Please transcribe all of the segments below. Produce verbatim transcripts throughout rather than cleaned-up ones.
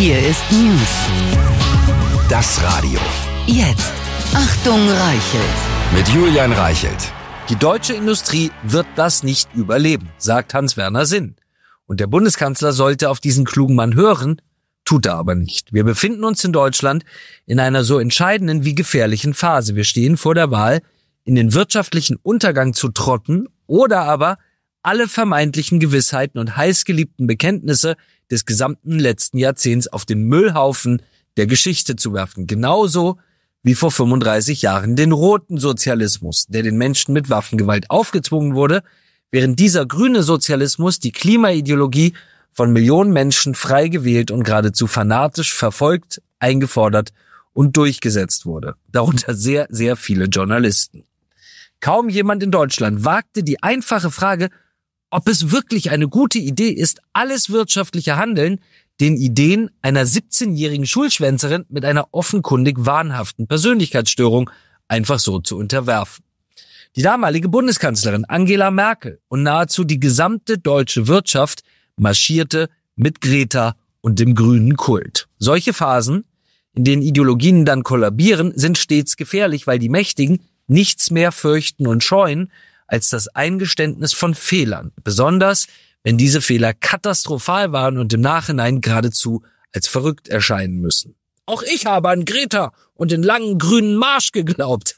Hier ist News. Das Radio. Jetzt. Achtung, Reichelt. Mit Julian Reichelt. Die deutsche Industrie wird das nicht überleben, sagt Hans-Werner Sinn. Und der Bundeskanzler sollte auf diesen klugen Mann hören, tut er aber nicht. Wir befinden uns in Deutschland in einer so entscheidenden wie gefährlichen Phase. Wir stehen vor der Wahl, in den wirtschaftlichen Untergang zu trotten oder aber alle vermeintlichen Gewissheiten und heißgeliebten Bekenntnisse des gesamten letzten Jahrzehnts auf den Müllhaufen der Geschichte zu werfen. Genauso wie vor fünfunddreißig Jahren den roten Sozialismus, der den Menschen mit Waffengewalt aufgezwungen wurde, während dieser grüne Sozialismus die Klimaideologie von Millionen Menschen frei gewählt und geradezu fanatisch verfolgt, eingefordert und durchgesetzt wurde. Darunter sehr, sehr viele Journalisten. Kaum jemand in Deutschland wagte die einfache Frage, ob es wirklich eine gute Idee ist, alles wirtschaftliche Handeln den Ideen einer siebzehnjährigen Schulschwänzerin mit einer offenkundig wahnhaften Persönlichkeitsstörung einfach so zu unterwerfen. Die damalige Bundeskanzlerin Angela Merkel und nahezu die gesamte deutsche Wirtschaft marschierte mit Greta und dem grünen Kult. Solche Phasen, in denen Ideologien dann kollabieren, sind stets gefährlich, weil die Mächtigen nichts mehr fürchten und scheuen als das Eingeständnis von Fehlern, besonders wenn diese Fehler katastrophal waren und im Nachhinein geradezu als verrückt erscheinen müssen. Auch ich habe an Greta und den langen grünen Marsch geglaubt.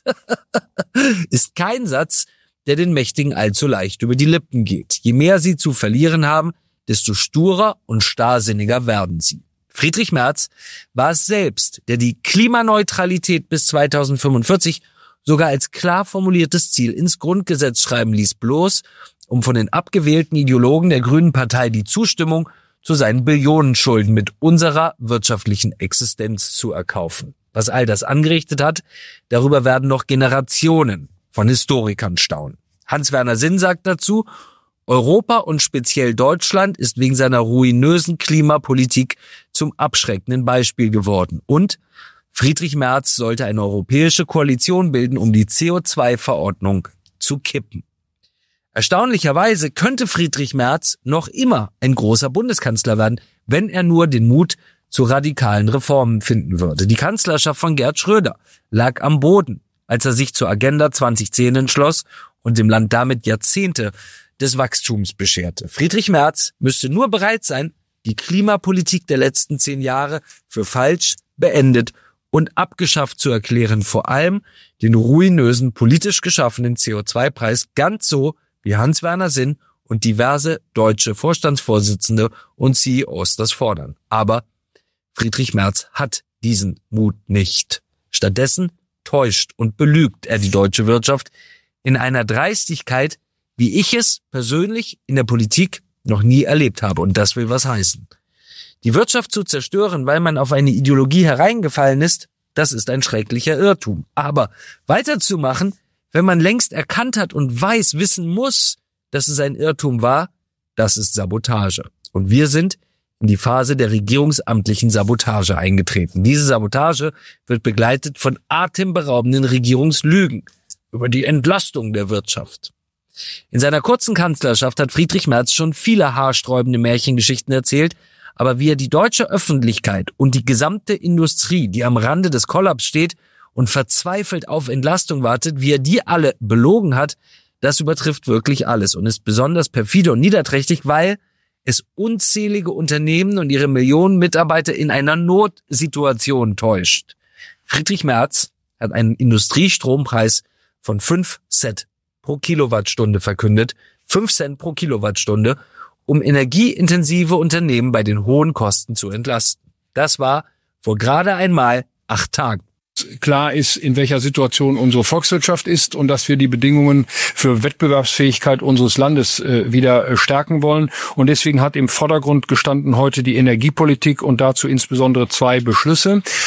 Ist kein Satz, der den Mächtigen allzu leicht über die Lippen geht. Je mehr sie zu verlieren haben, desto sturer und starrsinniger werden sie. Friedrich Merz war es selbst, der die Klimaneutralität bis zweitausendfünfundvierzig sogar als klar formuliertes Ziel ins Grundgesetz schreiben ließ, bloß um von den abgewählten Ideologen der Grünen Partei die Zustimmung zu seinen Billionenschulden mit unserer wirtschaftlichen Existenz zu erkaufen. Was all das angerichtet hat, darüber werden noch Generationen von Historikern staunen. Hans-Werner Sinn sagt dazu, Europa und speziell Deutschland ist wegen seiner ruinösen Klimapolitik zum abschreckenden Beispiel geworden. Und Friedrich Merz sollte eine europäische Koalition bilden, um die C O zwei Verordnung zu kippen. Erstaunlicherweise könnte Friedrich Merz noch immer ein großer Bundeskanzler werden, wenn er nur den Mut zu radikalen Reformen finden würde. Die Kanzlerschaft von Gerhard Schröder lag am Boden, als er sich zur Agenda zweitausendzehn entschloss und dem Land damit Jahrzehnte des Wachstums bescherte. Friedrich Merz müsste nur bereit sein, die Klimapolitik der letzten zehn Jahre für falsch, beendet und abgeschafft zu erklären, vor allem den ruinösen politisch geschaffenen C O zwei Preis, ganz so wie Hans-Werner Sinn und diverse deutsche Vorstandsvorsitzende und C E Os das fordern. Aber Friedrich Merz hat diesen Mut nicht. Stattdessen täuscht und belügt er die deutsche Wirtschaft in einer Dreistigkeit, wie ich es persönlich in der Politik noch nie erlebt habe. Und das will was heißen. Die Wirtschaft zu zerstören, weil man auf eine Ideologie hereingefallen ist, das ist ein schrecklicher Irrtum. Aber weiterzumachen, wenn man längst erkannt hat und weiß, wissen muss, dass es ein Irrtum war, das ist Sabotage. Und wir sind in die Phase der regierungsamtlichen Sabotage eingetreten. Diese Sabotage wird begleitet von atemberaubenden Regierungslügen über die Entlastung der Wirtschaft. In seiner kurzen Kanzlerschaft hat Friedrich Merz schon viele haarsträubende Märchengeschichten erzählt, aber wie er die deutsche Öffentlichkeit und die gesamte Industrie, die am Rande des Kollaps steht und verzweifelt auf Entlastung wartet, wie er die alle belogen hat, das übertrifft wirklich alles und ist besonders perfide und niederträchtig, weil es unzählige Unternehmen und ihre Millionen Mitarbeiter in einer Notsituation täuscht. Friedrich Merz hat einen Industriestrompreis von fünf Cent pro Kilowattstunde verkündet, fünf Cent pro Kilowattstunde, um energieintensive Unternehmen bei den hohen Kosten zu entlasten. Das war vor gerade einmal acht Tagen. Klar ist, in welcher Situation unsere Volkswirtschaft ist und dass wir die Bedingungen für Wettbewerbsfähigkeit unseres Landes äh, wieder äh, stärken wollen. Und deswegen hat im Vordergrund gestanden heute die Energiepolitik und dazu insbesondere zwei Beschlüsse.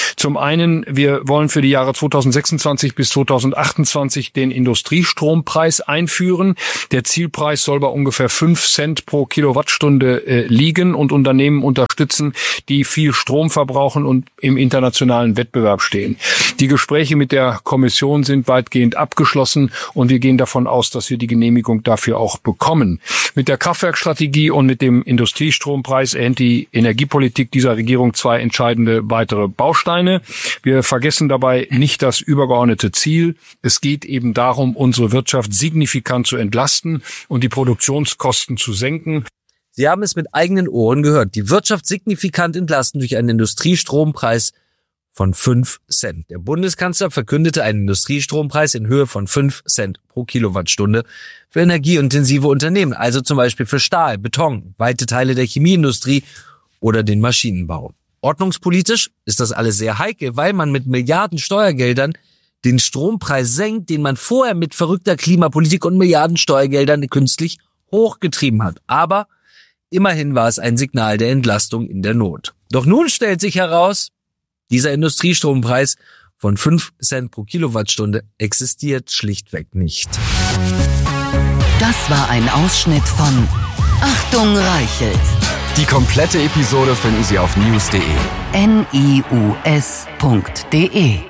Zum einen, wir wollen für die Jahre zweitausendsechsundzwanzig bis zweitausendachtundzwanzig den Industriestrompreis einführen. Der Zielpreis soll bei ungefähr fünf Cent pro Kilowattstunde äh, liegen und Unternehmen unterstützen, die viel Strom verbrauchen und im internationalen Wettbewerb stehen. Die Gespräche mit der Kommission sind weitgehend abgeschlossen und wir gehen davon aus, dass wir die Genehmigung dafür auch bekommen. Mit der Kraftwerkstrategie und mit dem Industriestrompreis erhält die Energiepolitik dieser Regierung zwei entscheidende weitere Bausteine. Wir vergessen dabei nicht das übergeordnete Ziel. Es geht eben darum, unsere Wirtschaft signifikant zu entlasten und die Produktionskosten zu senken. Sie haben es mit eigenen Ohren gehört. Die Wirtschaft signifikant entlasten durch einen Industriestrompreis von fünf Cent. Der Bundeskanzler verkündete einen Industriestrompreis in Höhe von fünf Cent pro Kilowattstunde für energieintensive Unternehmen, also zum Beispiel für Stahl, Beton, weite Teile der Chemieindustrie oder den Maschinenbau. Ordnungspolitisch ist das alles sehr heikel, weil man mit Milliarden Steuergeldern den Strompreis senkt, den man vorher mit verrückter Klimapolitik und Milliarden Steuergeldern künstlich hochgetrieben hat. Aber immerhin war es ein Signal der Entlastung in der Not. Doch nun stellt sich heraus, dieser Industriestrompreis von fünf Cent pro Kilowattstunde existiert schlichtweg nicht. Das war ein Ausschnitt von Achtung Reichelt. Die komplette Episode finden Sie auf news punkt de. N I U S punkt de